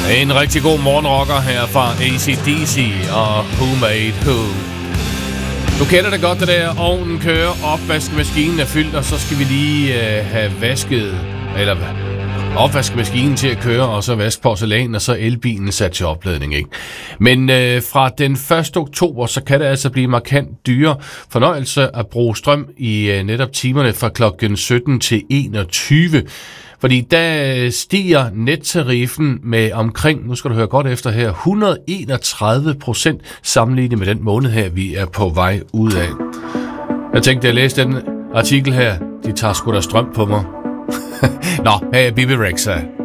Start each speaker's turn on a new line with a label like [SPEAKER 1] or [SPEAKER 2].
[SPEAKER 1] En rigtig god morgenrocker her fra AC/DC og Who Made Who. Du kender det godt, det der. Ovnen kører, opvaskemaskinen er fyldt, og så skal vi lige have vasket, eller opvaskemaskinen til at køre, og så vaske porcelæn, og så elbilen sat til opladning, ikke? Men fra den 1. oktober, så kan det altså blive markant dyre fornøjelse at bruge strøm i netop timerne fra klokken 17 til 21. Fordi der stiger nettariffen med omkring, nu skal du høre godt efter her, 131% sammenlignet med den måned her, vi er på vej ud af. Jeg tænkte, at jeg læste den artikel her. De tager sgu da strøm på mig. Nå, her er Bibi Rexha.